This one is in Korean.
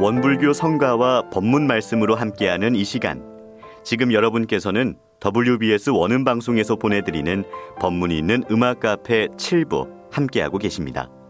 원불교 성가와 법문 말씀으로 함께하는 이 시간. 지금 여러분께서는 WBS 원음방송에서 보내드리는 법문이 있는 음악 카페 7부 함께하고 계십니다.